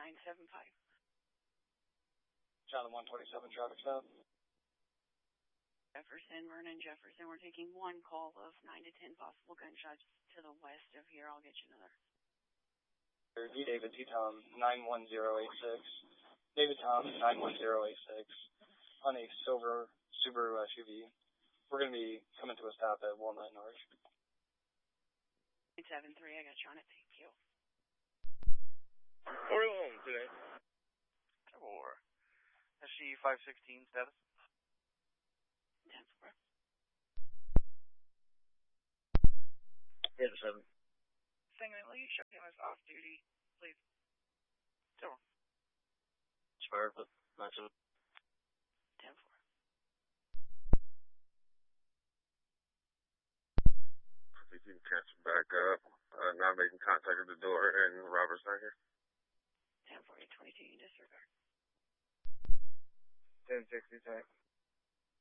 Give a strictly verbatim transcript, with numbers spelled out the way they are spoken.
nine seven five. John one twenty-seven, traffic stop. Jefferson, Vernon, Jefferson. We're taking one call of nine to ten possible gunshots to the west of here. I'll get you another. D. David, T. Tom, nine one zero eight six. David Tom, nine one zero eight six. On a silver Subaru S U V. We're going to be coming to a stop at Walnut North. eight seven three, I got you on it. Thank you. Where are you home today? Four. S C five sixteen status. ten four. Yeah, seven. Segment, will you show him as off duty, please? Zero. Expired, but not so. ten four. You can cancel back up. Uh, not making contact with the door, and Robert's not here. ten four eight twenty-two, you disregard. ten sixty, thanks.